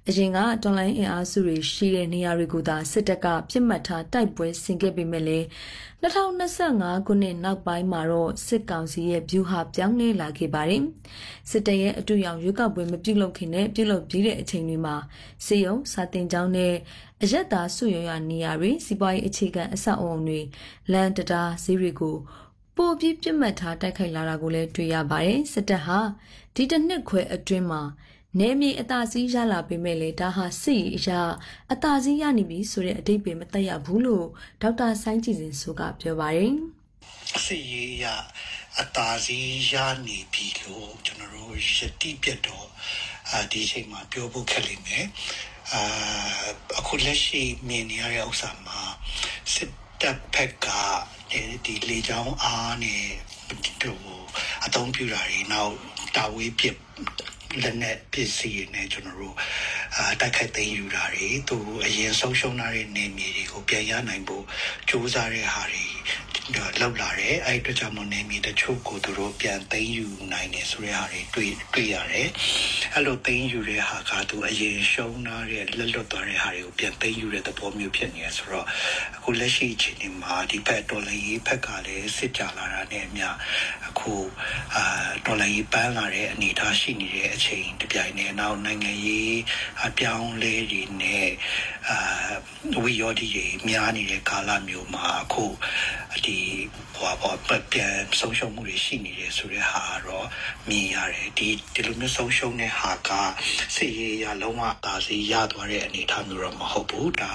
အရင်ကတော်လိုင်းအင်အားစုတွေရှိတဲ့နေရာတွေကိုသာစစ်တပ်ကပြစ်မှတ်ထားတိုက်ပွဲဆင်ခဲ့ပေမဲ့လည်း2025ခုနှစ်နောက်ပိုင်းမှာတော့စစ်ကောင်စီရဲ့ဗျူဟာပြောင်းလဲလာခဲ့ပါတယ်။စစ်တပ်ရဲ့အတူရောင်ရွေးကောက်ပွဲမပြုလုပ်ခင်နဲ့ပြုလုပ်ပြီးတဲ့အချိန်တွေမှာစေယုံစာတင်ကျောင်းနဲ့အရက်သားစုရုံရနေရာတွေစီးပွားရေးအခြေခံအဆောက်အအုံတွေလမ်းတရားဈေးတွေကိုပိုပြီးပြစ်မှတ်ထားတိုက်ခိုက်လာတာကိုလည်းတွေ့ရပါတယ်။စစ်တပ်ဟာဒီတစ်နှစ်ခွဲအတွင်းမှာနေမြေအသာစီးရလာပေမဲ့လေဒါဟာစစ်ရေးအရာအသာစီးရနေပြီဆိုတဲ့အဓိပ္ပာယ်မသက်ရောက်ဘူးလို့ဒေါက်တာဆိုင်းကြည်စင်ဆိုကပြောပါတယ်။စစ်ရေးအရာအသာစီးရနေပြီလို့ကျွန်တော်တို့ယတိပြတ်တော့ဒီအချိန်မှာပြောဖို့ခက်လိမ့်မယ်။အခုလက်ရှိမြင်နေရတဲ့ဥစ္စာမှာစစ်တပ်ဘက်ကဒီလေကြောင်းအားနဲ့အသုံးပြုတာတွေနောက်တာဝေးပစ်လက်နဲ့ပစ္စည်းတွေနဲ့ကျွန်တော်တို့တိုက်ခိုက်သိမ်းယူတာတွေသူအရင်ဆုံးရှုံးထားတဲ့နေမြေတွေကိုပြန်ရနိုင်ဖို့ကြိုးစားတဲ့ဟာတွေလောက်လာတယ်အဲ့အတွက်ကြောင့်မို့နေမြေတချို့ကိုသူတို့ပြန်သိမ်းယူနိုင်တယ်ဆိုတဲ့ဟာတွေတွေ့ရတယ်အဲ့လိုသိမ်းယူတဲ့ဟာကသူအရင်ရှုံးထားတဲ့လက်လွတ်သွားတဲ့ဟာတွေကိုပြန်သိမ်းယူတဲ့သဘောမျိုးဖြစ်နေရဆိုတော့အခုလက်ရှိအချိန်မှာဒီဘက်ဒေါ်လာရေးဘက်ကလည်းစစ်ကြလာတာနဲ့အမျှအခုဒေါ်လာရေးပန်းလာတဲ့အနေအထားရှိနေတဲ့အချိန်တပြိုင်နက်နောက်နိုင်ငံရေးအပြောင်းလဲတွေနဲ့ဝီယော်ဒီတွေများနေတဲ့ကာလမျိုးမှာအခုဒီပြန်ဆုံးရှုံးမှုတွေရှိနေတယ်ဆိုတဲ့ဟာတော့မြင်ရတယ်ဒီလိုမျိုးဆုံးရှုံးတဲ့ဟာကစစ်ရေးရလုံးဝဒါစီရသွားတဲ့အနေအထားမျိုးတော့မဟုတ်ဘူးဒါ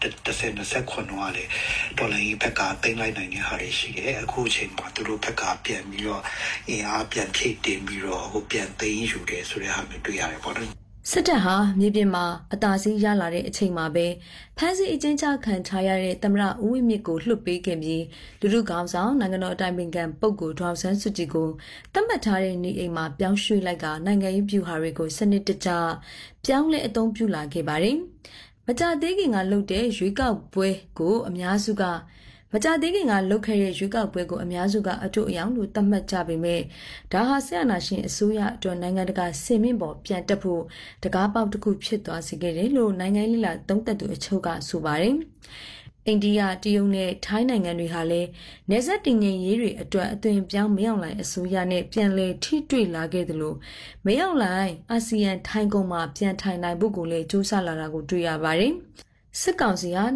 10-29ကလည်းဒေါ်လာရေးဘက်ကသိမ်းလိုက်နိုင်တဲ့ဟာတွေရှိတယ်အခုအချိန်မှာသူတို့ဘက်ကပြန်ပြီးတော့အင်အားပြန်ဖြည့်တင်ပြီးတော့ဟိုပြန်သိမ်းယူတယ်ဆိုတဲ့ဟာမျိုးတွေ့ရတယ်ပေါ့နော်စစ်တပ်ဟာမြေပြင်မှာအသာစီးရလာတဲ့အချိန်မှာပဲဖမ်းဆီးအကျဉ်းချခံထားရတဲ့သမ္မတဦးဝင်းမြင့်ကိုလွှတ်ပေးခဲ့ပြီးလူထုခေါင်းဆောင်နိုင်ငံတော်အတိုင်ပင်ခံပုဂ္ဂိုလ်ဒေါအောင်ဆန်းစုကြည်ကိုသတ်မှတ်ထားတဲ့နေအိမ်မှာပြောင်းရွှေ့လိုက်ကနိုင်ငံရေးဗျူဟာတွေကိုစနစ်တကျပြောင်းလဲအသုံးပြုလာခဲ့ပါတယ်။မကြသေးခင်ကလုပ်တဲ့ရွေးကောက်ပွဲကိုအများစုကမကြသေးခင်ကလုပ်ခဲ့တဲ့ရွေးကောက်ပွဲကိုအများစုကအတူအယောင်လို့သတ်မှတ်ကြပေမဲ့ဒါဟာဆက်အနာရှင်အစိုးရအတွက်နိုင်ငံတကာစင်မြင့်ပေါ်ပြန်တက်ဖို့တကားပေါက်တစ်ခုဖြစ်သွားစေခဲ့တယ်လို့နိုင်ငံရေးလာသုံးသပ်သူအချို့ကဆိုပါတယ်။အိန္ဒိယတရုတ်နဲ့ထိုင်းနိုင်ငံတွေဟာလည်းနေဆက်တင်ငင်ရေးတွေအတွက်အသွင်ပြောင်းမရောက်လိုက်အစိုးရနဲ့ပြန်လည်ထိတွေ့လာခဲ့တယ်လို့မရောက်လိုက်အာဆီယံထိုင်းကုန်းမှာပြန်ထိုင်နိုင်ဖို့ကိုလည်းစူးစမ်းလာတာကိုတွေ့ရပါတယ်။စစ်ကောင်စီဟာ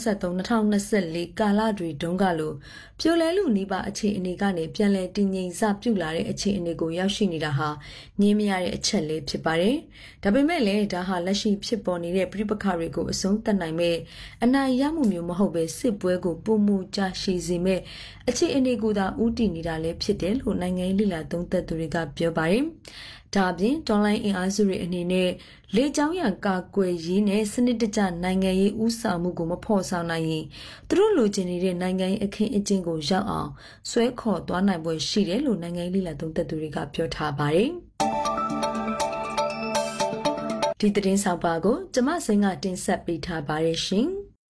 2023-2024ကာလတွေတုန်းကလိုပြိုလဲလူနီးပါအခြေအနေကနေပြန်လည်တည်ငြိမ်စပြုလာတဲ့အခြေအနေကိုရောက်ရှိနေတာဟာငြင်းမရတဲ့အချက်လေးဖြစ်ပါတယ်။ဒါပေမဲ့လည်းဒါဟာလက်ရှိဖြစ်ပေါ်နေတဲ့ပြိပခါတွေကိုအဆုံးသတ်နိုင်မဲ့အနိုင်ရမှုမျိုးမဟုတ်ပဲစစ်ပွဲကိုပုံမှုကြရှိစေမဲ့အခြေအနေကိုသာဥတည်နေတာလည်းဖြစ်တယ်လို့နိုင်ငံရေးလှသုံးသပ်သူတွေကပြောပါတယ်။ဒါအပြင်တွန်လိုင်းအင်အားစုတွေအနေနဲ့လေကြောင်းရန်ကာကွယ်ရေးနဲ့စနစ်တကျနိုင်ငံရေးဥဆောင်မှုကိုမဖော်ဆောင်နိုင်ရင်သူတို့လိုချင်နေတဲ့နိုင်ငံရေးအခင်းအကျင်းကိုရောက်အောင်ဆွဲခေါ်သွားနိုင်ပွဲရှိတယ်လို့နိုင်ငံရေးလှသုံးသပ်သူတွေကပြောထားပါတယ်။ဒီသတင်းဆောင်ပါကိုကျမစိန်ကတင်ဆက်ပေးထားပါတယ်ရှင်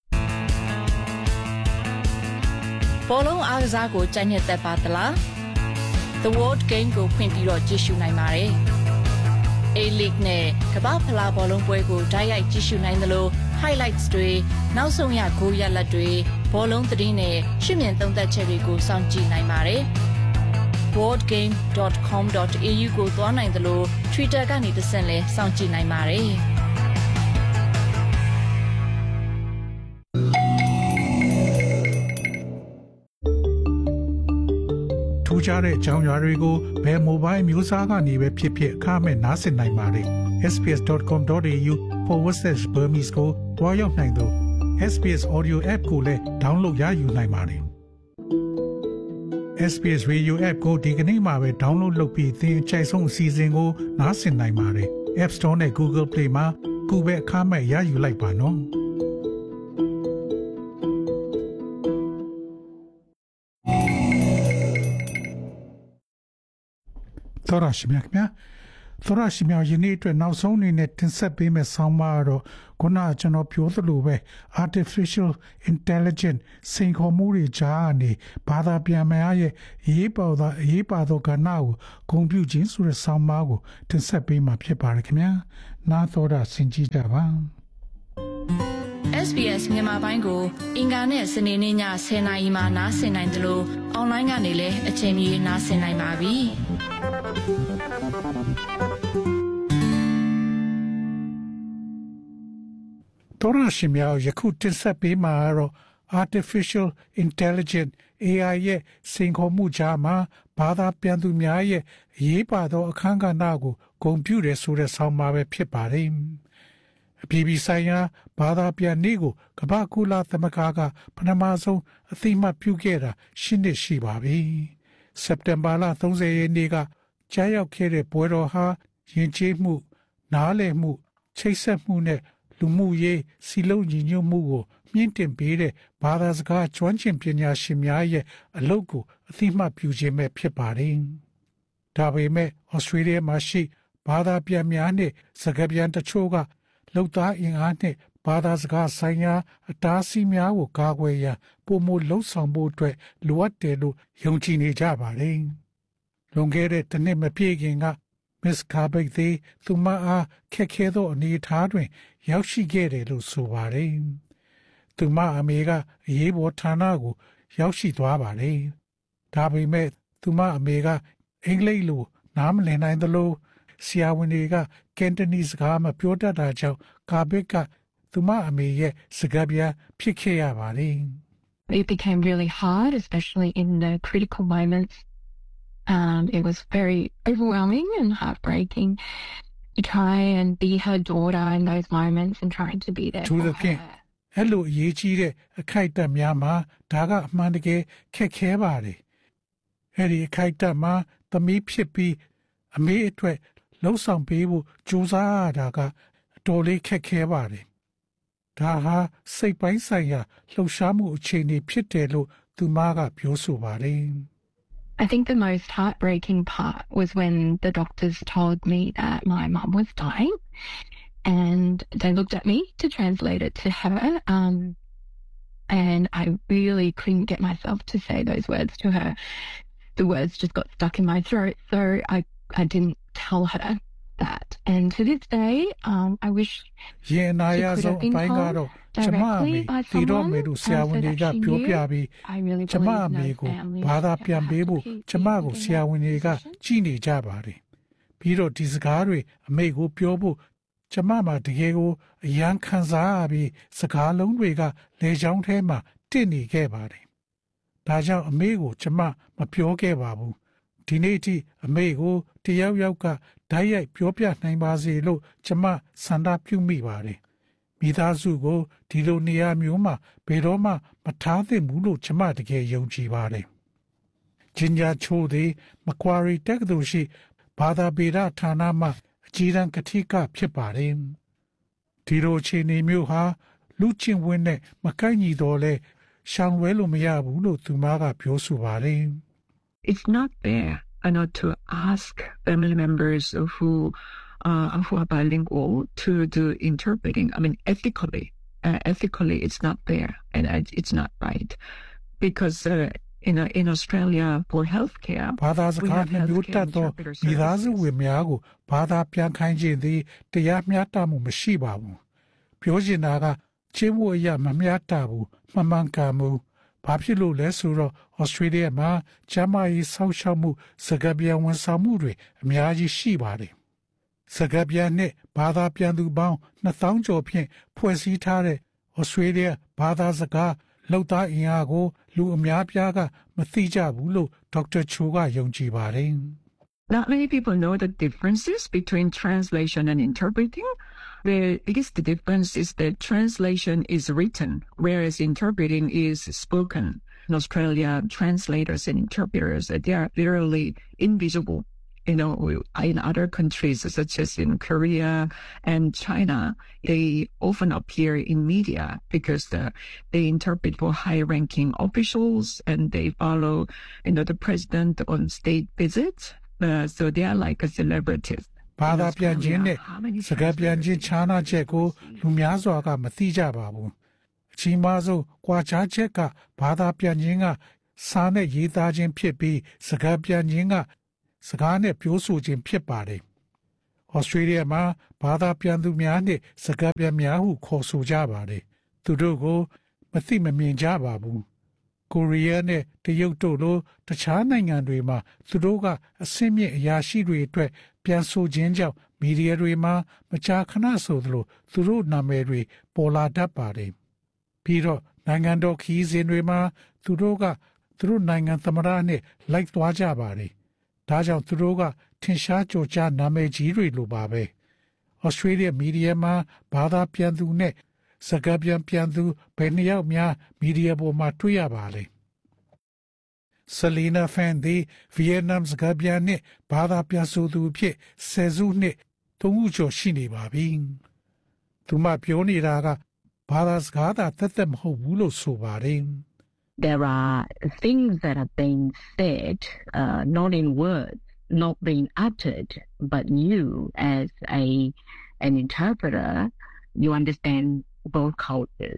။ဘောလုံးအားကစားကိုကြိုက်နေတဲ့ပါတလားThe World Game ကိုဖွင့်ပြီးတော့ကြည့်ရှုနိုင်ပါတယ်။ A-League နဲ့ကမ္ဘာဖလားဘောလုံးပွဲကိုတိုက်ရိုက်ကြည့်ရှုနိုင်သလို highlights တွေနောက်ဆုံးရဂိုးရလဒ်တွေဘောလုံးသတင်းနဲ့ရှုမြင်သုံးသပ်ချက်တွေကိုစောင့်ကြည့်နိုင်ပါတယ်။ worldgame.com.au ကိုသွားနိုင်သလို Twitter ကနေတဆင့်လဲစောင့်ကြည့်နိုင်ပါတယ်။ထူးခြားတဲ့အကြောင်းအရာတွေကိုဘယ် mobile မျိုးစားကနေပဲဖြစ်ဖြစ်အခမဲ့နားဆင်နိုင်ပါတယ်။ sbs.com.au/burmese ကိုတွားရောက်နိုင်သူ SBS Audio App ကိုလည်း download ရယူနိုင်ပါတယ်။ SBS Radio App ကိုဒီကနေ့မှာပဲ download လုပ်ပြီးသင်အကြိုက်ဆုံးအစီအစဉ်ကိုနားဆင်နိုင်ပါတယ်။ App Store နဲ့ Google Play မှာကိုယ်ပဲအခမဲ့ရယူလိုက်ပါနော်။တော်ရရှိမြတ်သောရရှိမြောင်ယနေ့အတွက်နောက်ဆုံးအနေနဲ့တင်ဆက်ပေးမယ့်ဆောင်းပါးကတော့ခုနကကျွန်တော်ပြောသလိုပဲ artificial intelligence စိန်ခေါ်မှုတွေကြားကနေဘာသာပြန်များရဲ့ရေးပါသောကဏ္ဍကိုဂုဏ်ပြုခြင်းဆိုတဲ့ဆောင်းပါးကိုတင်ဆက်ပေးမှာဖြစ်ပါတယ်ခင်ဗျာနားတော်တာဆင်ကြည့်ကြပါ SBS မြန်မာပိုင်းကိုအင်ကာနဲ့စနေနေ့ည10:00နာရီမှနားဆင်နိုင်တယ်လို့အွန်လိုင်းကနေလည်းအချိန်မီနားဆင်နိုင်ပါပြီ။တော်ရရှိမြောင်ယခုတင်ဆက်ပေးမှာတော့ artificial intelligence AI ရဲ့စိန်ခေါ်မှုကြားမှာဘာသာပြန်သူများရဲ့ရေးပါသောအခန်းကဏ္ဍကိုဂုဏ်ပြုတယ်ဆိုတဲ့ဆောင်းပါးပဲဖြစ်ပါတယ်။အပြည်ပြည်ဆိုင်ရာဘာသာပြန်နေ့ကိုကမ္ဘာကုလသမဂ္ဂကပထမဆုံးအသိအမှတ်ပြုခဲ့တာ10 နှစ်ရှိပါပြီ။စက်တင်ဘာလ30ရက်နေ့ကကြားရောက်ခဲ့တဲ့ပွဲတော်ဟာယဉ်ကျေးမှုနားလည်မှုချိတ်ဆက်မှုနဲ့လူမှုရေးစီလုံးညီညွတ်မှုကိုမြင့်တင်ပေးတဲ့ဘာသာစကားကျွမ်းကျင်ပညာရှင်များရဲ့အလုပ်ကိုအသိအမှတ်ပြုခြင်းပဲဖြစ်ပါတယ်။ဒါပေမဲ့ဩစတြေးလျမှာရှိဘာသာပြန်များနဲ့စကားပြန်တချို့ကလောက်သားအင်အားနဲ့ဘာသာစကားဆိုင်ရာအတားအဆီးများကိုကာကွယ်ရန်ပုံမလှုပ်ဆောင်ဖို့အတွက်လိုအပ်တယ်လို့ယုံကြည်နေကြပါတယ်။လွန်ခဲ့တဲ့တစ်နှစ်မပြည့်ခင်ကMiss Carbeck သည်သူမအားခက်ခဲသောအနေအထားတွင်ရောက်ရှိခဲ့တယ်လို့ဆိုပါတယ်။သူမအမေကအရေးပေါ်ဌာနကိုရောက်ရှိသွားပါတယ်။ဒါပေမဲ့သူမအမေကအင်္ဂလိပ်လိုနားမလည်နိုင်သလိုဆရာဝန်တွေကကန်တနီစကားမပြောတတ်တာကြောင့်ကာဘက်ကသူမအမေရဲ့စကားပြန်ဖြစ်ခဲ့ရပါတယ်။ It became really hard, especially in the critical moments. It was very overwhelming and heartbreaking to try and be her daughter in those moments and trying to be there for her. အဲ့လိုအရေးကြီးတဲ့အခိုက်အတန့်များမှာဒါကအမှန်တကယ်ခက်ခဲပါတယ်။အဲ့ဒီအခိုက်အတန့်မှာသမီးဖြစ်ပြီးအမေအတွက်လှုပ်ဆောင်ပေးဖို့ကြိုးစားရတာကအတော်လေးခက်ခဲပါတယ်။ဒါဟာစိတ်ပိုင်းဆိုင်ရာလှုပ်ရှားမှုအခြေအနေဖြစ်တယ်လို့သူမကပြောဆိုပါတယ်။ I think the most heartbreaking part was when the doctors told me that my mum was dying and they looked at me to translate it to her. And I really couldn't get myself to say those words to her. The words just got stuck in my throat. So I didn't tell her that. And to this day, I wish she could have been told directly by someone so that she knew. I really believe no family should have to keep making that decision. ကြည်နေကြပါတယ်ပြီးတော့ဒီစကားတွေအမေကိုပြောဖို့ကျမမှာတကယ်ကိုအယံခံစားရပြီးစကားလုံးတွေကလေချောင်းထဲမှာတစ်နေခဲ့ပါတယ်ဒါကြောင့်အမေကိုကျမမပြောခဲ့ပါဘူးဒီနေ့အထိအမေကိုတယောက်ယောက်ကဓာတ်ရိုက်ပြောပြနိုင်ပါစေလို့ကျမဆန္ဒပြုမိပါတယ်မိသားစုကိုဒီလိုနေရာမျိုးမှာဘယ်တော့မှမထားသင့်ဘူးလို့ကျမတကယ်ယုံကြည်ပါတယ်ဂျင်ဂျာချိုသည်မကွာရီတက္ကသိုလ်ရှိဘာသာပေဒဌာနမှအကြီးတန်းကတိကဖြစ်ပါတယ်ဒီလိုအခြေအနေမျိုးဟာလူချင်းဝင်းနဲ့မကိုက်ညီတော့လဲရှောင်ဝဲလို့မရဘူးလို့သူမကပြောဆိုပါတယ် It's not fair not to ask family members who are bilingual to do interpreting. I mean, ethically, it's not fair and it's not right because in Australia for healthcare, ဘာသာစကားနဲ့မျိုးတတ်သောမိသားစုဝင်များကိုဘာသာပြန်ခိုင်းခြင်းသည်တရားမျှတမှုမရှိပါဘူးပြောချင်တာကချင်းဝအရာမမျှတဘူးမမှန်ကန်ဘူးဘာဖြစ်လို့လဲဆိုတော့ဩစတြေးလျမှာကျန်းမာရေးစောင့်ရှောက်မှုစကားပြန်ဝန်ဆောင်မှုတွေအများကြီးရှိပါတယ်စကားပြန်နဲ့ဘာသာပြန်သူပေါင်း2000ကျော်ဖြင့်ဖွဲ့စည်းထားတဲ့ဩစတြေးလျဘာသာစကားလောက်သားအင်အားကိုလူအများပြားကမသိကြဘူးလို့ဒေါက်တာချိုကယုံကြည်ပါတယ် Not many people know the differences between translation and interpreting. The biggest difference is that translation is written, whereas interpreting is spoken. In Australia, translators and interpreters, they are literally invisible. You know, in other countries, such as in Korea and China, they often appear in media because they interpret for high-ranking officials and they follow, the president on state visits. So they are like a celebrities. ဘာသာပြန်ခြင်းနဲ့စကားပြန်ခြင်းခြားနာချက်ကိုလူများစွာကမသိကြပါဘူးအချိန်မှဆုံးကွာခြားချက်ကဘာသာပြန်ခြင်းကစာနဲ့ရေးသားခြင်းဖြစ်ပြီးစကားပြန်ခြင်းကစကားနဲ့ပြောဆိုခြင်းဖြစ်ပါတယ်ဩစတြေးလျမှာဘာသာပြန်သူများနဲ့စကားပြန်များဟုခေါ်ဆိုကြပါတယ်သူတို့ကိုမသိမမြင်ကြပါဘူးကိုရီးယားနဲ့တရုတ်တို့လိုတခြားနိုင်ငံတွေမှာသူတို့ကအဆင့်မြင့်အရာရှိတွေအတွက်ပြန်ဆိုခြင်းကြောင့်မီဒီယာတွေမှာမကြာခဏဆိုသလိုသူတို့နာမည်တွေပေါ်လာတတ်ပါတယ်ပြီးတော့နိုင်ငံတော်ခီးစဉ်တွေမှာသူတို့နိုင်ငံသမ္မတနဲ့လိုက်သွားကြပါတယ်ဒါကြောင့်သူတို့ကထင်ရှားကြော်ကြားနာမည်ကြီးတွေလိုပါပဲဩစတြေးလျမီဒီယာမှာဘာသာပြန်သူနဲ့စကားပြန်သူဘယ်နှစ်ယောက်များမီဒီယာပေါ်မှာတွေ့ရပါလဲဆယ်လီနာဖန်ဒီဗီယက်နမ်စကားပြန်နဲ့ဘာသာပြန်ဆိုသူဖြစ်ဆယ်စုနှစ်သုံးခုကျော်ရှိနေပါပြီသူမပြောနေတာကဘာသာစကားသာသက်မဟုတ်ဘူးလို့ဆိုပါတယ် There are things that are being said, not in words, not being uttered, but you as an interpreter, you understand both cultures.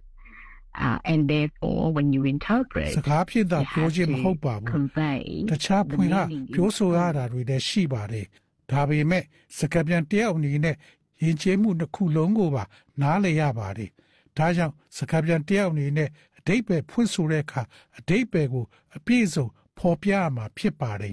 And therefore, when you interpret, စကားဖြင့်သာပြောခြင်းမဟုတ်ပါဘူးတခြားဖွင့်ကပြောဆိုရတာတွေလည်းရှိပါတယ်ဒါပေမဲ့စကားပြန်တယောက်အနေနဲ့ယဉ်ကျေးမှုတစ်ခုလုံးကိုပါနားလည်ရပါတယ်ဒါကြောင့်စကားပြန်တယောက်အနေနဲ့အဓိပ္ပာယ်ဖွင့်ဆိုတဲ့အခါအဓိပ္ပာယ်ကိုအပြည့်စုံဖော်ပြရမှာဖြစ်ပါတယ်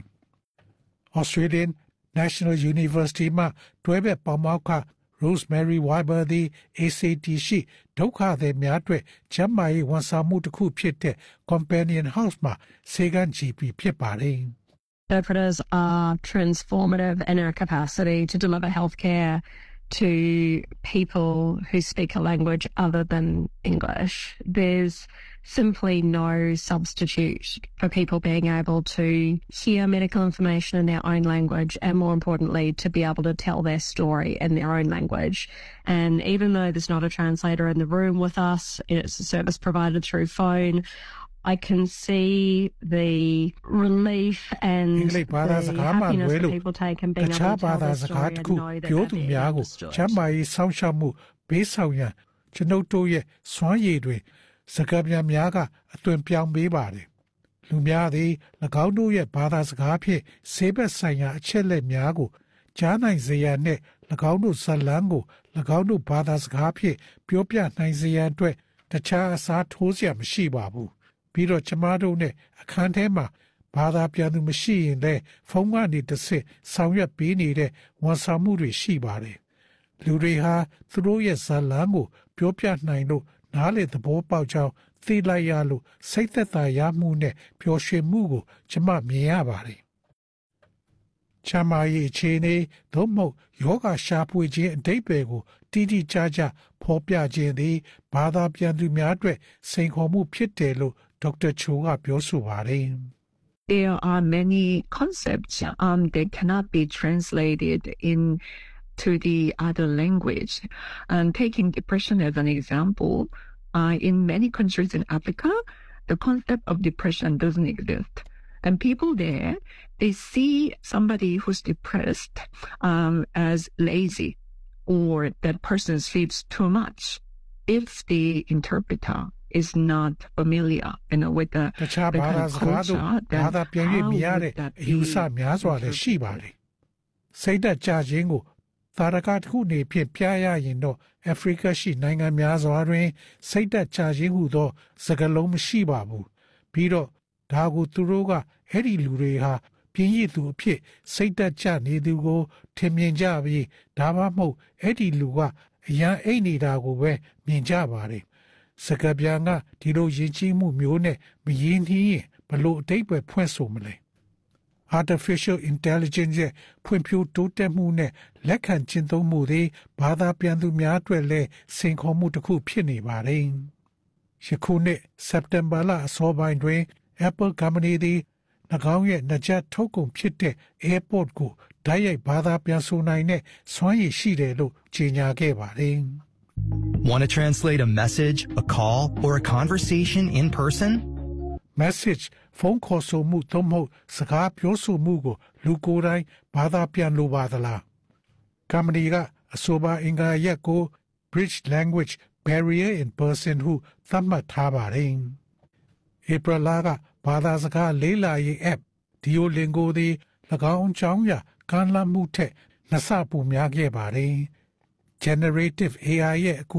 Australian National University မှာတွဲဘက်ပေါမောက္ခ Rosemary Wyber သည် ACT ရှိဒုက္ခသည်များအတွက်ကျန်းမာရေးဝန်ဆောင်မှုတစ်ခုဖြစ်တဲ့ Companion House မှာစေကန်းကြည့်ပြီးဖြစ်ပါတယ် Interpreters are transformative in our capacity to deliver healthcare to people who speak a language other than English. There's simply no substitute for people being able to hear medical information in their own language and, more importantly, to be able to tell their story in their own language. And even though there's not a translator in the room with us, it's a service provided through phone, I can see the relief and the happiness that people take in being able to tell their story and know that they're being understood. ချမ်းမာရေးစောင့်ရှောက်မှုဘေးဆောင်ရန်ကျွန်ုပ်တို့ရဲ့စွမ်းရည်တွေစကားပြန်များကအသွင်ပြောင်းပေးပါတယ်လူများသည်၎င်းတို့ရဲ့ဘာသာစကားဖြင့်ဆေးဘက်ဆိုင်ရာအချက်လက်များကိုကြားနိုင်စေရန်နဲ့၎င်းတို့ဇာတ်လမ်းကို၎င်းတို့ဘာသာစကားဖြင့်ပြောပြနိုင်စေရန်အတွက်တခြားအစားထိုးစရာမရှိပါဘူးပြီးတော့ကျမတို့နဲ့အခန်းထဲမှာဘာသာပြန်သူမရှိရင်လည်းဖုန်းကနေတစ်ဆင့်ဆောင်ရွက်ပေးနေတဲ့ဝန်ဆောင်မှုတွေရှိပါတယ်လူတွေဟာသူတို့ရဲ့ဇာတ်လမ်းကိုပြောပြနိုင်လို့နားလေသဘောပေါက်ကြောင်းသိလိုက်ရလို့စိတ်သက်သာရမှုနဲ့ပျော်ရွှင်မှုကိုကျမမြင်ရပါတယ်ချမ်းမာရေးအခြေအနေသို့မဟုတ်ယောဂရှာဖွေခြင်းအဓိပ္ပာယ်ကိုတိတိကျကျဖော်ပြခြင်းသည်ဘာသာပြန်သူများအတွက်စိန်ခေါ်မှုဖြစ်တယ်လို့ဒေါက်တာချိုကပြောဆိုပါတယ် There are many concepts that cannot be translated into the other language. And taking depression as an example, in many countries in Africa, the concept of depression doesn't exist. And people there, they see somebody who's depressed as lazy or that person sleeps too much. If the interpreter is not familiar, with the kind of culture, then how would that be? စိတ်ဓာတ်ကြခြင်းကိုသာရကတစ်ခုနေဖြင့်ပြရရင်တော့အာဖရိကရှိနိုင်ငံများစွာတွင်စိတ်ဓာတ်ကြခြင်းဟုသောစကားလုံးမရှိပါဘူးပြီးတော့ဒါကိုသူတို့ကအဲ့ဒီလူတွေဟာပြင်းရည်သူအဖြစ်စိတ်ဓာတ်ကြနေသူကိုထင်မြင်ကြပြီးဒါမှမဟုတ်အဲ့ဒီလူကအရန်အိတ်နေတာကိုပဲမြင်ကြပါတယ်စကားပြန်ကဒီလိုယဉ်ကျေးမှုမျိုးနဲ့မရင်းနှီးရင်ဘလို့အတိတ်ပဲဖွင့်ဆိုမလဲArtificial Intelligence ရဲ့ဖွံ့ဖြိုးတိုးတက်မှုနဲ့လက်ခံကျင့်သုံးမှုတွေဘာသာပြန်သူများအတွက်လည်းစိန်ခေါ်မှုတစ်ခုဖြစ်နေပါတယ်။ယခုနှစ်စက်တင်ဘာလအစောပိုင်းတွင် Apple Company သည်၎င်းရဲ့နကြထုတ်ကုန်ဖြစ်တဲ့ AirPod ကိုတိုက်ရိုက်ဘာသာပြန်ဆိုနိုင်တဲ့စွမ်းရည်ရှိတယ်လို့ကြေညာခဲ့ပါတယ်။ Want to translate a message, a call, or a conversation in person? Message ဖုန်းခေါ်ဆိုမှုသို့မဟုတ်စကားပြောဆိုမှုကိုလူကိုယ်တိုင်ဘာသာပြန်လိုပါသလား company ကအဆိုပါအင်္ဂါရက်ကို Bridge Language Barrier in Person ဟုသတ်မှတ်ထားပါတယ်။ April လကဘာသာစကားလေးလာရေး app Duolingo သည်၎င်းအကြောင်းအရာကမ်းလှမ်းမှုထက်နှစ်ဆပိုများခဲ့ပါတယ်။ Generative AI ရဲ့အကူ